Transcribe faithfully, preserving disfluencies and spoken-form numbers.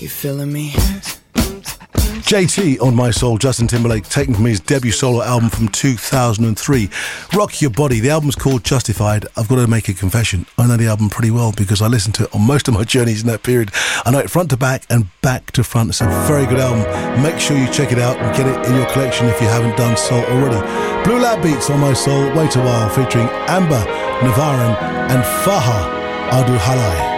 You feeling me? J T on My Soul, Justin Timberlake, taken from his debut solo album from two thousand three. Rock Your Body. The album's called Justified. I've got to make a confession. I know the album pretty well because I listened to it on most of my journeys in that period. I know it front to back and back to front. It's a very good album. Make sure you check it out and get it in your collection if you haven't done so already. Blue Lab Beats on My Soul, Wait a While, featuring Amber Navaran and Faha Aduhalai.